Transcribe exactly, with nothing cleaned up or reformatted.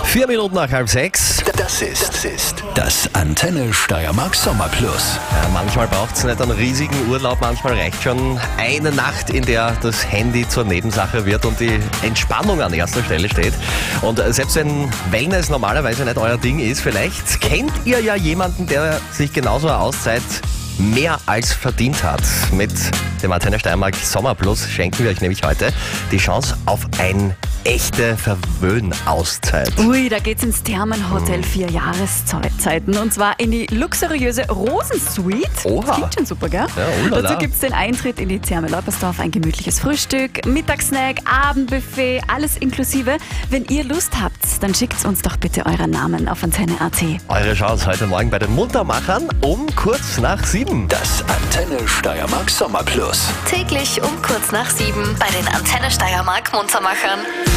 Vier Minuten nach halb sechs. Das ist, das ist das Antenne Steiermark Sommer Plus. Ja, manchmal braucht es nicht einen riesigen Urlaub, manchmal reicht schon eine Nacht, in der das Handy zur Nebensache wird und die Entspannung an erster Stelle steht. Und selbst wenn Wellness normalerweise nicht euer Ding ist, vielleicht kennt ihr ja jemanden, der sich genauso eine Auszeit mehr als verdient hat. Mit dem Antenne Steiermark Sommer Plus schenken wir euch nämlich heute die Chance auf ein echte Verwöhnauszeit. Ui, da geht's ins Thermenhotel vier Jahreszeiten und zwar in die luxuriöse Rosensuite. Oha. Das klingt schon super, gell? Ja, ulala. Dazu gibt's den Eintritt in die Therme Leupersdorf, ein gemütliches Frühstück, Mittagssnack, Abendbuffet, alles inklusive. Wenn ihr Lust habt, dann schickt uns doch bitte euren Namen auf Antenne Punkt at. Eure Chance heute Morgen bei den Muntermachern um kurz nach sieben. Das Antenne Steiermark Sommer Plus. Täglich um kurz nach sieben bei den Antenne Steiermark Muntermachern.